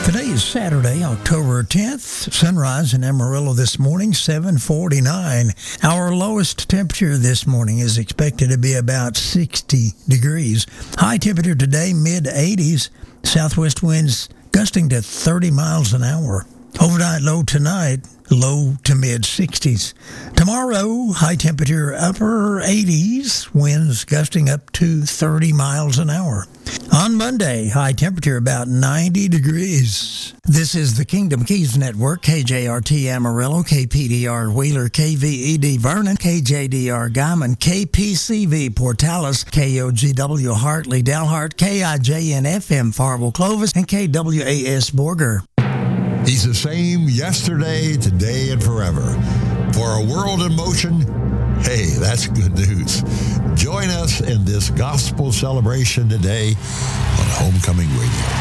Today is Saturday, October 10th. Sunrise in Amarillo this morning, 7:49. Our lowest temperature this morning is expected to be about 60 degrees. High temperature today, mid-80s. Southwest winds gusting to 30 miles an hour. Overnight low tonight, low to mid-60s. Tomorrow, high temperature upper 80s, winds gusting up to 30 miles an hour. On Monday, high temperature about 90 degrees. This is the Kingdom Keys Network, KJRT Amarillo, KPDR Wheeler, KVED Vernon, KJDR Guyman, KPCV Portales, KOGW Hartley Dalhart, KIJN FM Farwell Clovis, and KWAS Borger. He's the same yesterday, today, and forever. For a world in motion, hey, that's good news. Join us in this gospel celebration today on Homecoming Radio.